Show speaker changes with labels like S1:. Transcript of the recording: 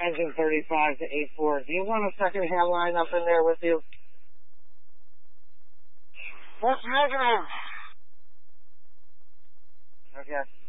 S1: engine 35 to 84. Do you want a second hand line up in there with you? What's negative? Okay.